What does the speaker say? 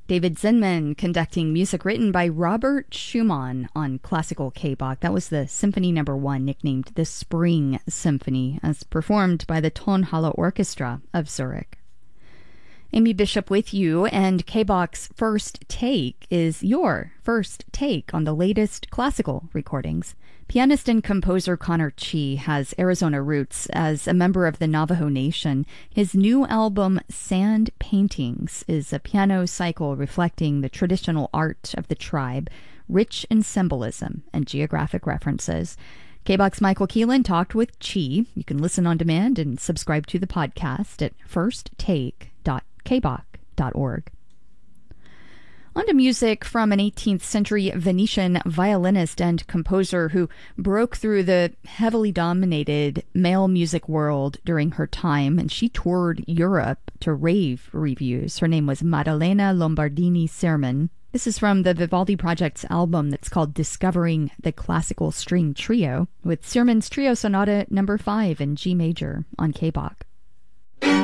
David Zinman conducting music written by Robert Schumann on classical K-Bach. That was the Symphony No. 1, nicknamed the Spring Symphony, as performed by the Tonhalle Orchestra of Zurich. Amy Bishop with you, and K-Bach's First Take is your first take on the latest classical recordings. Pianist and composer Connor Chi has Arizona roots as a member of the Navajo Nation. His new album, Sand Paintings, is a piano cycle reflecting the traditional art of the tribe, rich in symbolism and geographic references. K-Bach's Michael Keelan talked with Chi. You can listen on demand and subscribe to the podcast at firsttake.kbach.org. On to music from an 18th century Venetian violinist and composer who broke through the heavily dominated male music world during her time, and she toured Europe to rave reviews. Her name was Maddalena Lombardini Sirman. This is from the Vivaldi Project's album that's called Discovering the Classical String Trio, with Sirman's Trio Sonata No. 5 in G major on K-Bach.